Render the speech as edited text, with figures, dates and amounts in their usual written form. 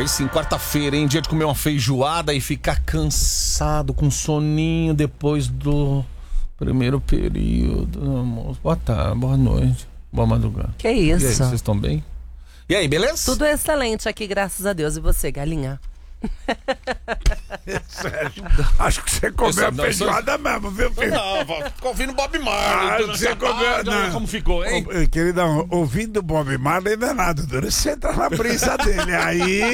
Aí sim, quarta-feira, hein? Dia de comer uma feijoada e ficar cansado, com soninho depois do primeiro período. Amor. Boa tarde, boa noite, boa madrugada. Que isso? E aí, vocês estão bem? E aí, beleza? Tudo excelente aqui, graças a Deus. E você, galinha? Sérgio, acho que você comeu a feijoada mesmo, viu, filho? Não, ficou ouvindo Bob Marley. Você comeu, não. Como ficou, hein? Queridão, ouvindo Bob Marley não é nada, duro. Você entra na brisa dele, aí...